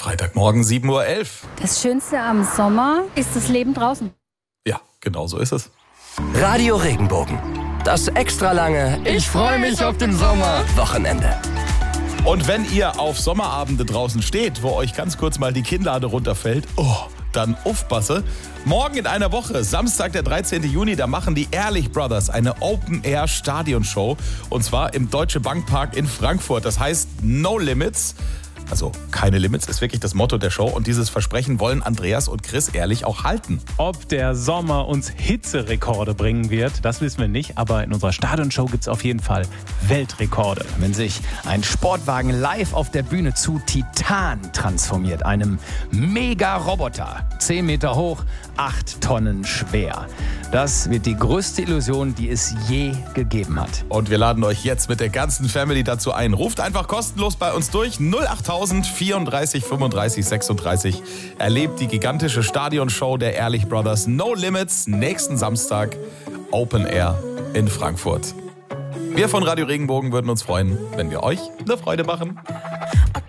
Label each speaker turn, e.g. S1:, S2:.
S1: Freitagmorgen 7:11 Uhr.
S2: Das Schönste am Sommer ist das Leben draußen.
S1: Ja, genau so ist es.
S3: Radio Regenbogen. Das extra lange
S4: Ich freue mich auf den Sommer
S3: Wochenende.
S1: Und wenn ihr auf Sommerabende draußen steht, wo euch ganz kurz mal die Kinnlade runterfällt, dann aufpasse. Morgen in einer Woche, Samstag, der 13. Juni, da machen die Ehrlich Brothers eine Open-Air-Stadionshow. Und zwar im Deutsche Bank Park in Frankfurt. Das heißt No Limits. Also keine Limits ist wirklich das Motto der Show. Und dieses Versprechen wollen Andreas und Chris Ehrlich auch halten.
S5: Ob der Sommer uns Hitzerekorde bringen wird, das wissen wir nicht. Aber in unserer Stadionshow gibt es auf jeden Fall Weltrekorde.
S4: Wenn sich ein Sportwagen live auf der Bühne zu Titan transformiert, einem Mega-Roboter, 10 Meter hoch, 8 Tonnen schwer. Das wird die größte Illusion, die es je gegeben hat.
S1: Und wir laden euch jetzt mit der ganzen Family dazu ein. Ruft einfach kostenlos bei uns durch 08000 34 35 36. Erlebt die gigantische Stadionshow der Ehrlich Brothers No Limits nächsten Samstag Open Air in Frankfurt. Wir von Radio Regenbogen würden uns freuen, wenn wir euch eine Freude machen.